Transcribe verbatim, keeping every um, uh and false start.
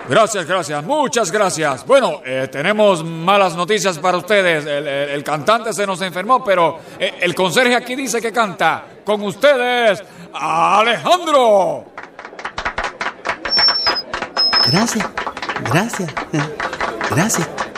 Gracias, gracias, muchas gracias. Bueno, eh, tenemos malas noticias para ustedes. El, el, el cantante se nos enfermó, pero eh, el conserje aquí dice que canta. Con ustedes, Alejandro. Gracias, gracias, gracias.